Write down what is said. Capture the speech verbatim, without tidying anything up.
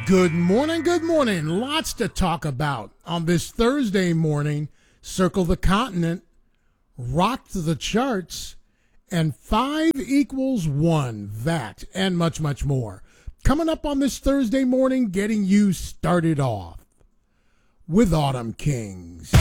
Good morning, good morning. Lots to talk about on this Thursday morning. Circle the Continent, rocked the charts, and five equals one, that, and much, much more. Coming up on this Thursday morning, getting you started off with Autumn Kings.